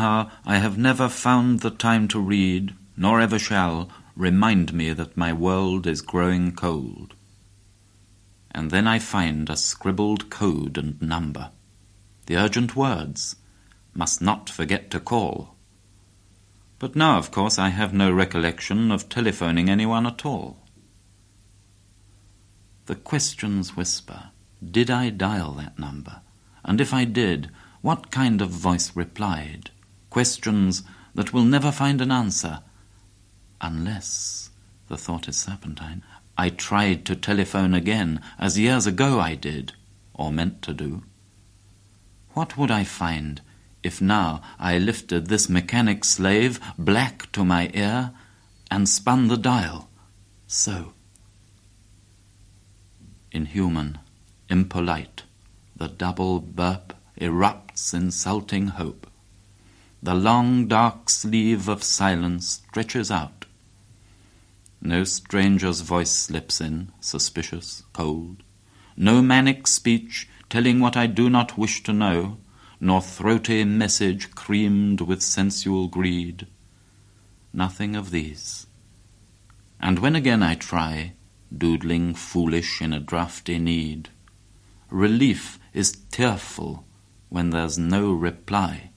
somehow I have never found the time to read, nor ever shall, remind me that my world is growing cold. And then I find a scribbled code and number. The urgent words, must not forget to call. But now, of course, I have no recollection of telephoning anyone at all. The questions whisper, did I dial that number? And if I did, what kind of voice replied? Questions that will never find an answer, unless, the thought is serpentine, I tried to telephone again, as years ago I did, or meant to do. What would I find if now I lifted this mechanic slave black to my ear and spun the dial, so? Inhuman, impolite, the double burp erupts insulting hope. The long dark sleeve of silence stretches out. No stranger's voice slips in, suspicious, cold. No manic speech telling what I do not wish to know, nor throaty message creamed with sensual greed. Nothing of these. And when again I try, doodling foolish in a drafty need, relief is tearful when there's no reply.